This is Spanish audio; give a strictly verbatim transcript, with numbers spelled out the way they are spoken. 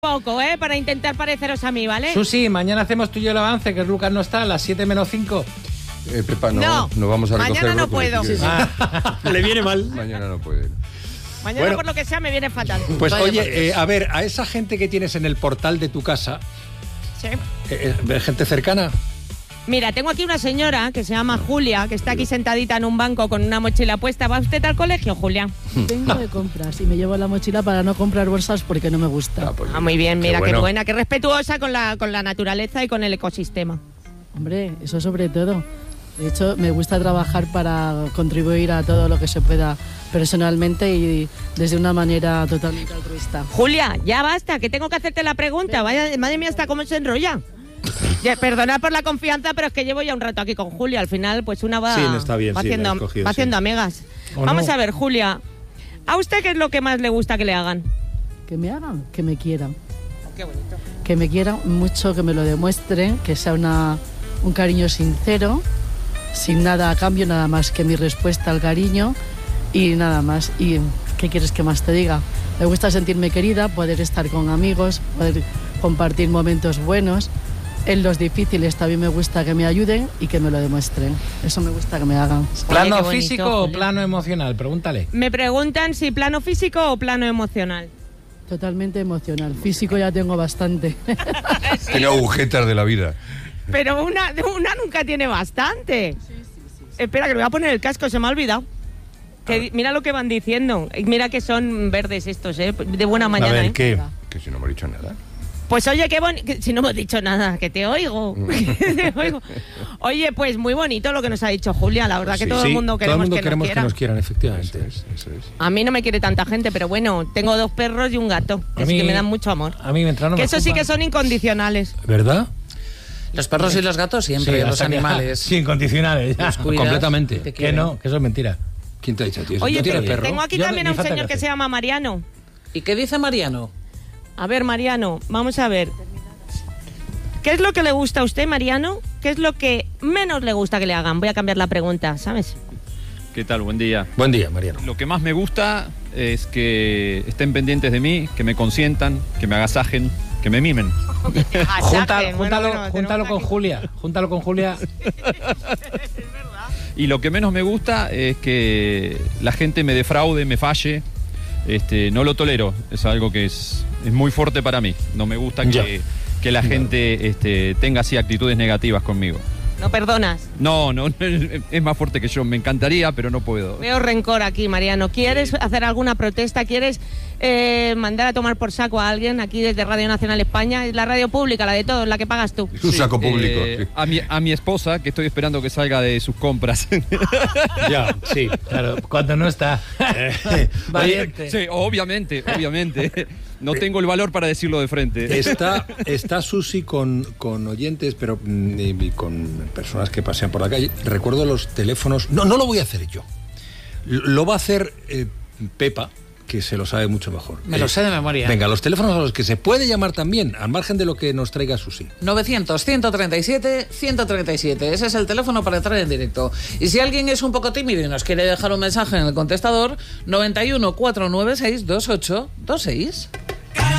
Poco, ¿eh? Para intentar pareceros a mí, ¿vale? Susi, mañana hacemos tú y yo el avance, que Lucas no está a las siete menos cinco. Eh, Pepa, no, no, no vamos a recoger mañana no brócoli, puedo. si Ah, Le viene mal. Mañana no puede. Mañana Bueno. por lo que sea me viene fatal. Pues Vaya por oye, Dios. eh, a ver, a esa gente que tienes en el portal de tu casa, Sí. eh, eh, gente cercana. Mira, tengo aquí una señora que se llama Julia, que está aquí sentadita en un banco con una mochila puesta. ¿Va usted al colegio, Julia? Vengo de compras y me llevo la mochila para no comprar bolsas porque no me gusta. Ah, pues Ah, muy bien, Qué mira, qué, bueno. buena, qué respetuosa con la, con la naturaleza y con el ecosistema. Hombre, eso sobre todo. De hecho, me gusta trabajar para contribuir a todo lo que se pueda personalmente y desde una manera totalmente altruista. Julia, ya basta, que tengo que hacerte la pregunta. Vaya, madre mía, hasta cómo se enrolla. Ya, perdonad por la confianza, pero es que llevo ya un rato aquí con Julia. Al final, pues una va, Sí, no está bien, va sí, haciendo, la has cogido, va haciendo sí. amigas. ¿O Vamos no? a ver, Julia, ¿a usted qué es lo que más le gusta que le hagan? Que me hagan, que me quieran. Qué bonito. Que me quieran mucho, que me lo demuestren, que sea una, un cariño sincero, sin nada a cambio, nada más que mi respuesta al cariño y nada más. ¿Y qué quieres que más te diga? Me gusta sentirme querida, poder estar con amigos, poder compartir momentos buenos. En los difíciles también me gusta que me ayuden y que me lo demuestren. Eso me gusta que me hagan. ¿plano qué bonito, físico o Julia. plano emocional? Pregúntale. Me preguntan si plano físico o plano emocional. Totalmente emocional. Físico ya tengo bastante. Tiene agujetas de la vida. Pero una, una nunca tiene bastante. Espera, que le voy a poner el casco, se me ha olvidado. Que, mira lo que van diciendo. Y mira que son verdes estos, ¿eh? De buena mañana, a ver, ¿eh? ¿qué? Que si no me he dicho nada. Pues oye, qué bonito. Si no hemos dicho nada, que te oigo. Que te oigo. Oye, pues muy bonito lo que nos ha dicho Julia. La verdad que Sí, todo sí, el mundo queremos, mundo que, queremos nos que quiera. nos quieran, efectivamente. Eso es, eso es. A mí no me quiere tanta gente, pero bueno, tengo dos perros y un gato. A Así mí- que me dan mucho amor. A mí mientras no que me eso sí escupan- que son incondicionales. ¿Verdad? Los perros y los gatos siempre, Sí, los hasta que- animales. Sí, incondicionales. ya. Los cuidas completamente. y te Que quieren. no, que eso es mentira. ¿Quién te ha dicho a ti eso? Oye, ¿Tú tienes te- perro? tengo aquí Yo también ni a un falta señor que que hace. se llama Mariano. ¿Y qué dice Mariano? A ver, Mariano, vamos a ver. ¿Qué es lo que le gusta a usted, Mariano? ¿Qué es lo que menos le gusta que le hagan? Voy a cambiar la pregunta, ¿sabes? ¿Qué tal? Buen día. Buen día, Mariano. Lo que más me gusta es que estén pendientes de mí, que me consientan, que me agasajen, que me mimen. Júntalo, júntalo, Bueno, bueno, júntalo tenemos con aquí- Julia. Júntalo con Julia. Y lo que menos me gusta es que la gente me defraude, me falle. Este, no lo tolero. Es algo que es, es muy fuerte para mí. No me gusta Ya. que, que la gente este, tenga así actitudes negativas conmigo. No perdonas. No, no, es más fuerte que yo. Me encantaría, pero no puedo. Veo rencor aquí, Mariano. ¿Quieres hacer alguna protesta? ¿Quieres eh, mandar a tomar por saco a alguien aquí desde Radio Nacional España? Es la radio pública, la de todos, la que pagas tú. Es un saco público. Eh, sí. a, mi, a mi esposa, que estoy esperando que salga de sus compras. Ya, sí. Claro, cuando no está. Valiente. Sí, obviamente, obviamente. No tengo el valor para decirlo de frente. Está, está Susi con, con oyentes, pero mm, y con personas que pasean por la calle. Recuerdo los teléfonos. No, no lo voy a hacer yo. Lo, lo va a hacer eh, Pepa, que se lo sabe mucho mejor. Me lo Eh, sé de memoria. Venga, los teléfonos a los que se puede llamar también, al margen de lo que nos traiga Susi. novecientos, ciento treinta y siete, ciento treinta y siete. Ese es el teléfono para entrar en directo. Y si alguien es un poco tímido y nos quiere dejar un mensaje en el contestador, noventa y uno, cuatrocientos noventa y seis, veintiocho veintiséis.